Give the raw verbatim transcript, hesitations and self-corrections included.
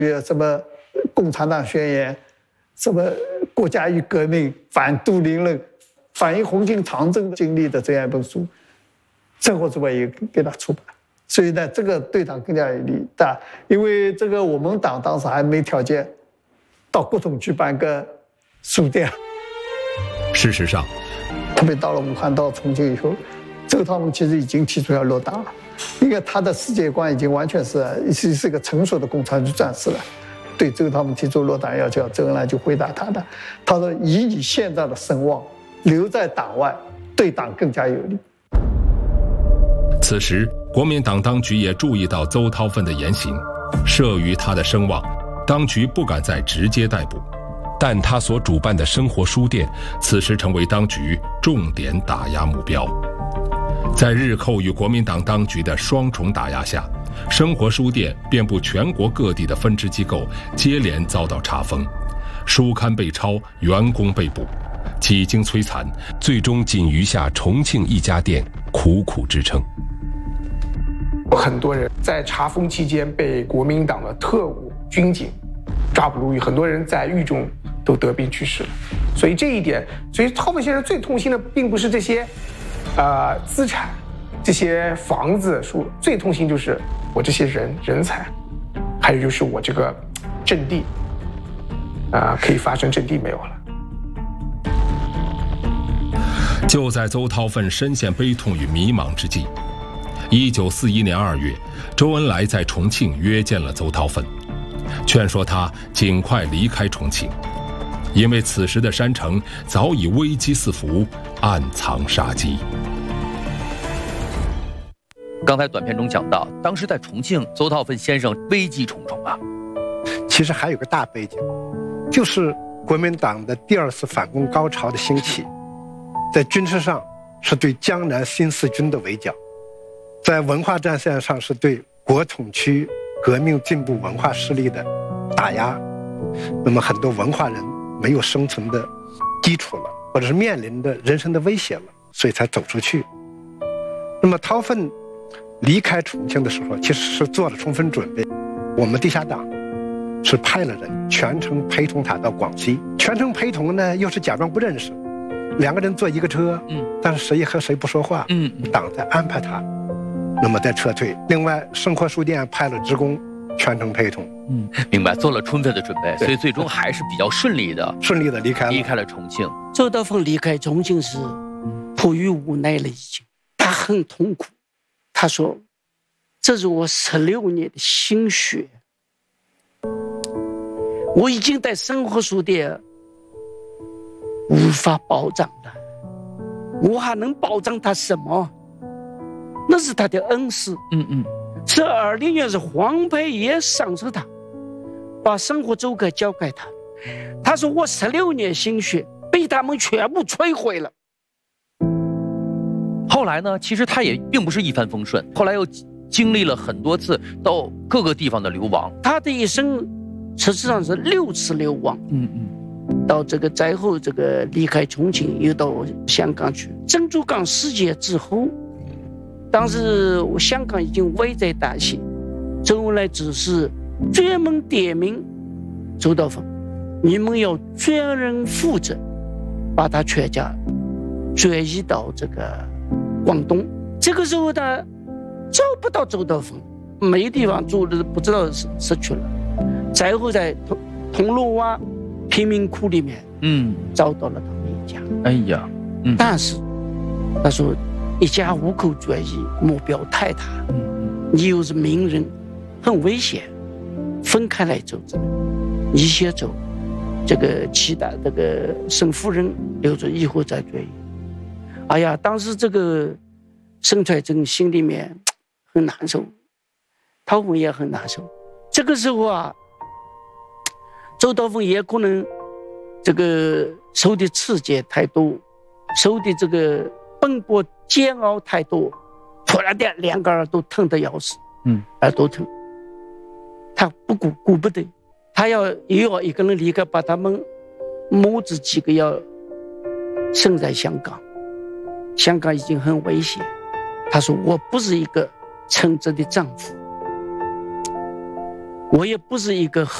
比如什么《共产党宣言》，什么《国家与革命》、反杜林论，反映红巾长征经历的这样一本书，《生活之外》也给他出版。所以呢，这个对他更加有利。但因为这个我们党当时还没条件到各种去办个书店。 事实上， 特别到了武汉、到重庆以后，周涛们其实已经提出要落党了，因为他的世界观已经完全是是是一个成熟的共产主义战士了。对周涛们提出落党要求，周恩来就回答他的，他说：“以你现在的声望，留在党外，对党更加有利。” 此时，国民党当局也注意到邹韬奋的言行，慑于他的声望，当局不敢再直接逮捕。但他所主办的生活书店，此时成为当局重点打压目标。在日寇与国民党当局的双重打压下，生活书店遍布全国各地的分支机构接连遭到查封，书刊被抄，员工被捕，几经摧残，最终仅余下重庆一家店苦苦支撑。 很多人在查封期间被国民党的特务、军警抓捕入狱，很多人在狱中都得病去世了。所以这一点，所以韬奋先生最痛心的并不是这些，呃，资产，这些房子，书，最痛心就是我这些人人才，还有就是我这个阵地，啊、呃，可以发生阵地没有了。 就在邹韬奋深陷悲痛与迷茫之际，一九四一年二月，周恩来在重庆约见了邹韬奋，劝说他尽快离开重庆，因为此时的山城早已危机四伏，暗藏杀机。 刚才短片中讲到，当时在重庆，邹韬奋先生危机重重啊。 其实还有个大背景，就是国民党的第二次反攻高潮的兴起，在军事上是对江南新四军的围剿，在文化战线上是对国统区革命进步文化势力的打压。那么很多文化人没有生存的基础了，或者是面临着人生的威胁了，所以才走出去。那么韬奋离开重庆的时候，其实是做了充分准备。我们地下党是派了人全程陪同他到广西，全程陪同呢又是假装不认识，两个人坐一个车，嗯，但是谁也和谁不说话，嗯，党在安排他，那么再撤退。另外，生活书店派了职工全程陪同， 嗯，明白，做了充分的准备，所以最终还是比较顺利的， 顺利的离开了， 离开了重庆。 邹韬奋离开重庆时，迫于无奈了，已经，他很痛苦。他说：“这是我十六年的心血，我已经在生活书店无法保障了，我还能保障他什么？那是他的恩师。嗯嗯，是二零年是黄培业赏识他，把生活周刊交给他。他说我十六年心血被他们全部摧毁了。” 后来呢，其实他也并不是一帆风顺，后来又经历了很多次到各个地方的流亡。 他的一生实际上是六次流亡。嗯嗯，到这个灾后，这个离开重庆，又到香港去。珍珠港事件之后，当时香港已经危在旦夕，周恩来只是专门点名邹韬奋，你们要专人负责，把他全家转移到这个广东。这个时候他找不到邹韬奋，没地方住的，不知道是失去了。最后在铜铜锣湾贫民窟里面，嗯，找到了他们一家。 哎呀，嗯， 但是他说一家五口转移，目标太大，嗯，你又是名人，很危险，分开来走着，你先走，这个其他这个沈夫人留着以后再转移。哎呀，当时这个沈揣珍心里面很难受，韬奋也很难受。这个时候啊，邹韬奋也可能这个受的刺激太多，受的这个奔波煎熬太多，突然间两个耳朵疼得要死，嗯，耳朵疼，他不顾顾不得，他要又要一个人离开，把他们母子几个要生在香港。香港已经很危险，他说我不是一个称职的丈夫。 我也不是一个